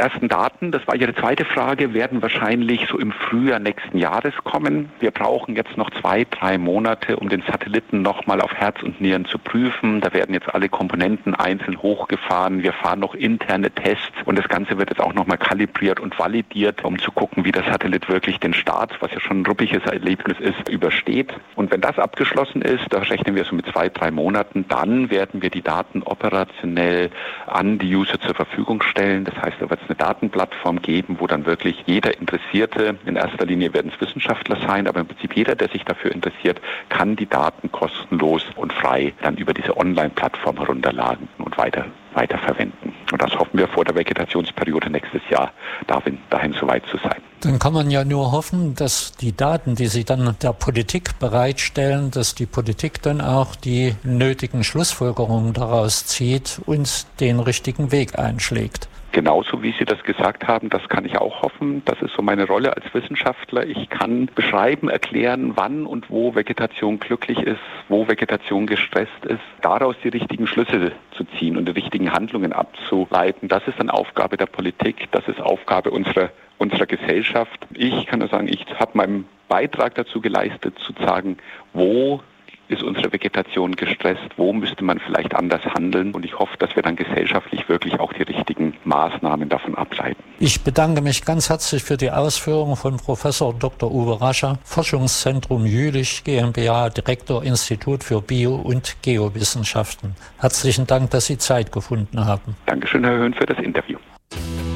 ersten Daten, das war Ihre zweite Frage, werden wahrscheinlich so im Frühjahr nächsten Jahres kommen. Wir brauchen jetzt noch 2-3 Monate, um den Satelliten nochmal auf Herz und Nieren zu prüfen. Da werden jetzt alle Komponenten einzeln hochgefahren. Wir fahren noch interne Tests und das Ganze wird jetzt auch nochmal kalibriert und validiert, um zu gucken, wie der Satellit wirklich den Start, was ja schon ein ruppiges Erlebnis ist, übersteht. Und wenn das abgeschlossen ist, da rechnen wir so mit 2-3 Monaten, dann werden wir die Daten operationell an die User zur Verfügung stellen. Das heißt, da wird es eine Datenplattform geben, wo dann wirklich jeder Interessierte, in erster Linie werden es Wissenschaftler sein, aber im Prinzip jeder, der sich dafür interessiert, kann die Daten kostenlos und frei dann über diese Online-Plattform herunterladen und weiterverwenden. Und das hoffen wir vor der Vegetationsperiode nächstes Jahr dahin soweit zu sein. Dann kann man ja nur hoffen, dass die Daten, die Sie dann der Politik bereitstellen, dass die Politik dann auch die nötigen Schlussfolgerungen daraus zieht und den richtigen Weg einschlägt. Genauso wie Sie das gesagt haben, das kann ich auch hoffen. Das ist so meine Rolle als Wissenschaftler. Ich kann beschreiben, erklären, wann und wo Vegetation glücklich ist, wo Vegetation gestresst ist, daraus die richtigen Schlüsse zu ziehen und die richtigen Handlungen abzuleiten. Das ist dann Aufgabe der Politik, das ist Aufgabe unserer Gesellschaft. Ich kann nur sagen, ich habe meinen Beitrag dazu geleistet, zu sagen, wo ist unsere Vegetation gestresst, wo müsste man vielleicht anders handeln. Und ich hoffe, dass wir dann gesellschaftlich wirklich auch die richtigen Maßnahmen davon ableiten. Ich bedanke mich ganz herzlich für die Ausführungen von Professor Dr. Uwe Rascher, Forschungszentrum Jülich GmbH, Direktor Institut für Bio- und Geowissenschaften. Herzlichen Dank, dass Sie Zeit gefunden haben. Dankeschön, Herr Höhn, für das Interview.